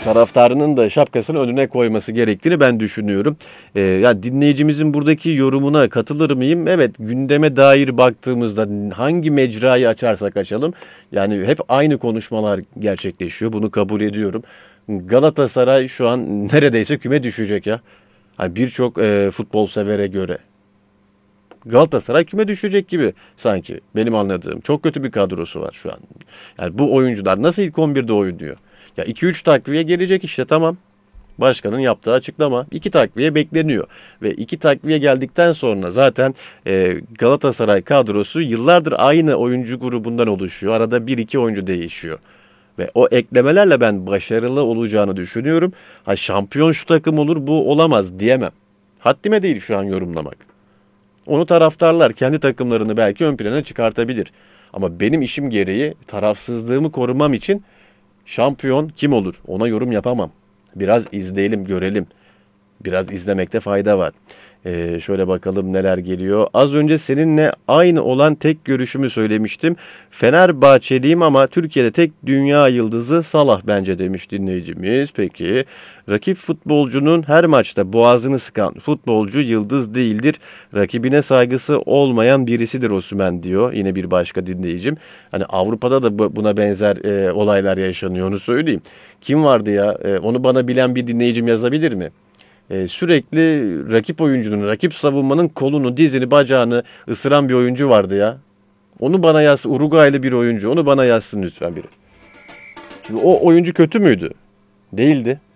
taraftarının da şapkasını önüne koyması gerektiğini ben düşünüyorum. Ya dinleyicimizin buradaki yorumuna katılır mıyım? Evet, gündeme dair baktığımızda hangi mecrayı açarsak açalım yani hep aynı konuşmalar gerçekleşiyor. Bunu kabul ediyorum. Galatasaray şu an neredeyse küme düşecek ya. Hani birçok futbol severe göre. Galatasaray küme düşecek gibi sanki benim anladığım. Çok kötü bir kadrosu var şu an. Yani bu oyuncular nasıl ilk 11'de oynuyor? Ya 2-3 takviye gelecek işte, tamam. Başkanın yaptığı açıklama. 2 takviye bekleniyor. Ve 2 takviye geldikten sonra zaten Galatasaray kadrosu yıllardır aynı oyuncu grubundan oluşuyor. Arada bir iki oyuncu değişiyor. Ve o eklemelerle ben başarılı olacağını düşünüyorum. Ha, şampiyon şu takım olur bu olamaz diyemem. Haddime değil şu an yorumlamak. Onu taraftarlar kendi takımlarını belki ön plana çıkartabilir. Ama benim işim gereği tarafsızlığımı korumam için şampiyon kim olur ona yorum yapamam. Biraz izleyelim, görelim. Biraz izlemekte fayda var. Şöyle bakalım neler geliyor. Az önce seninle aynı olan tek görüşümü söylemiştim. Fenerbahçeliyim ama Türkiye'de tek dünya yıldızı Salah bence demiş dinleyicimiz. Peki, rakip futbolcunun her maçta boğazını sıkan futbolcu yıldız değildir. Rakibine saygısı olmayan birisidir Osimhen diyor. Yine bir başka dinleyicim. Hani Avrupa'da da buna benzer olaylar yaşanıyor, onu söyleyeyim. Kim vardı ya? Onu bana bilen bir dinleyicim yazabilir mi? Sürekli rakip oyuncunun, rakip savunmanın kolunu, dizini, bacağını ısıran bir oyuncu vardı ya. Onu bana yazsın. Uruguaylı bir oyuncu. Onu bana yazsın lütfen biri. Şimdi o oyuncu kötü müydü? Değildi.